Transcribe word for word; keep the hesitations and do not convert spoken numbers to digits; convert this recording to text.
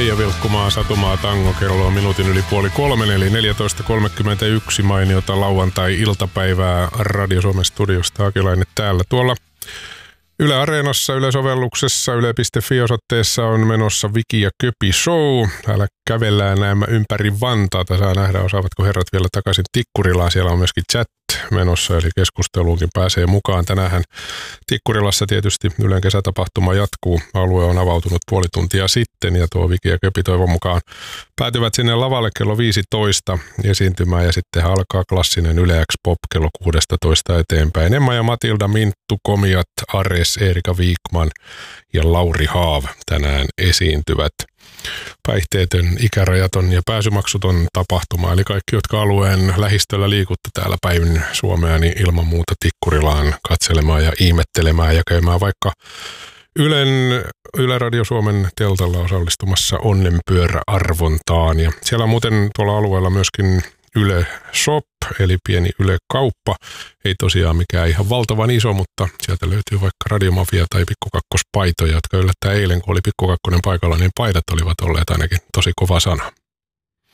Faija vilkkumaan Satumaa tango, kello on minuutin yli puoli kolmen, eli neljätoista kolmekymmentäyksi mainiota lauantai-iltapäivää Radio Suomen studiosta. Akilainen täällä. Tuolla Yle Areenassa, Yle-sovelluksessa, yle piste fi-osoitteessa on menossa Viki ja Köpi show. Täällä kävellään näemmä ympäri Vantaata. Saa nähdä, osaavatko herrat vielä takaisin Tikkurilaan. Siellä on myöskin chat menossa, eli keskusteluunkin pääsee mukaan. Tänään Tikkurilassa tietysti Ylen kesätapahtuma jatkuu. Alue on avautunut puoli tuntia sitten ja tuo Viki ja Köpi toivon mukaan päätyvät sinne lavalle kello viisitoista esiintymään ja sitten alkaa klassinen Yle X Pop kello kuusitoista eteenpäin. Emma ja Matilda, Minttu, Komiat, Ares, Erika Viikman ja Lauri Haav tänään esiintyvät. Päihteetön, ikärajaton ja pääsymaksuton tapahtuma. Eli kaikki, jotka alueen lähistöllä liikutte täällä päivin Suomea, niin ilman muuta Tikkurilaan katselemaan ja ihmettelemään ja käymään vaikka Ylen, Yle Radio Suomen teltalla osallistumassa onnenpyöräarvontaan. Ja siellä on muuten tuolla alueella myöskin Yle Shop, eli pieni Yle Kauppa. Ei tosiaan mikään ihan valtavan iso, mutta sieltä löytyy vaikka Radiomafia tai Pikkukakkospaitoja, jotka yllättää eilen, kun oli Pikkukakkonen paikalla, niin paidat olivat olleet ainakin tosi kova sana.